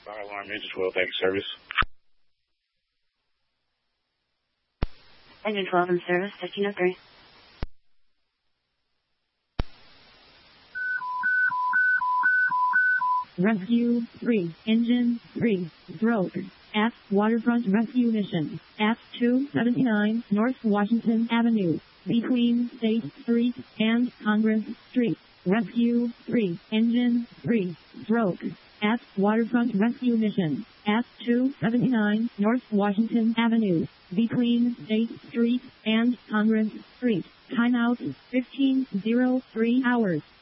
Fire alarm, Engine 12, thank you, service. Engine 12 in service, 1503. Rescue 3, Engine 3, broke. At Waterfront Rescue Mission, at 279 North Washington Avenue, between State Street and Congress Street. Rescue 3, Engine 3, broke. At Waterfront Rescue Mission, at 279 North Washington Avenue, between State Street and Congress Street. Timeout 15:03 hours.